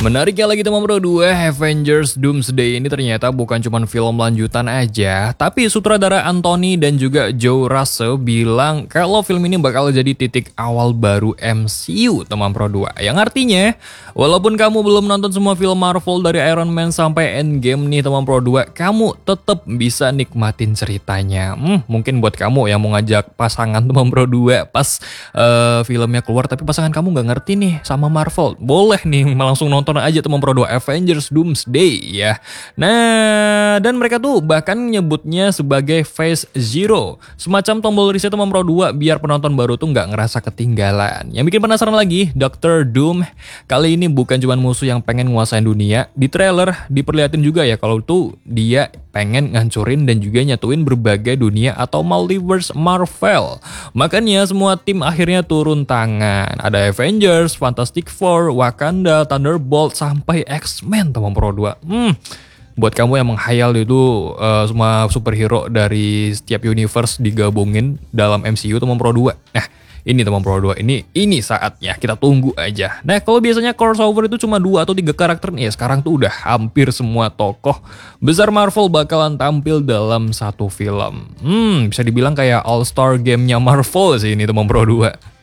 Menariknya lagi teman bro, 2 Avengers Doomsday ini ternyata bukan cuma film lanjutan aja, tapi sutradara Anthony dan juga Joe Russo bilang kalau film ini bakal jadi titik awal baru MCU teman bro 2. Yang artinya, walaupun kamu belum nonton semua film Marvel dari Iron Man sampai Endgame nih teman bro 2, kamu tetap bisa nikmatin ceritanya. Mungkin buat kamu yang mau ngajak pasangan teman bro 2 pas filmnya keluar tapi pasangan kamu nggak ngerti nih sama Marvel, boleh nih langsung nonton aja teman pro 2 Avengers Doomsday ya. Nah, dan mereka tuh bahkan nyebutnya sebagai Phase Zero, semacam tombol reset teman pro 2 biar penonton baru tuh nggak ngerasa ketinggalan. Yang bikin penasaran lagi, Dr. Doom kali ini bukan cuma musuh yang pengen nguasain dunia. Di trailer diperlihatin juga ya kalau tuh dia pengen ngancurin dan juga nyatuin berbagai dunia atau multiverse Marvel. Makanya semua tim akhirnya turun tangan. Ada Avengers, Fantastic Four, Wakanda, Thunderbolt, sampai X-Men teman pro 2. Buat kamu yang menghayal itu semua superhero dari setiap universe digabungin dalam MCU teman pro 2. Nah, ini teman pro 2, ini saatnya, kita tunggu aja. Nah, kalau biasanya crossover itu cuma 2 atau 3 karakter nih, ya sekarang tuh udah hampir semua tokoh besar Marvel bakalan tampil dalam satu film. Bisa dibilang kayak all-star game-nya Marvel sih ini teman pro 2.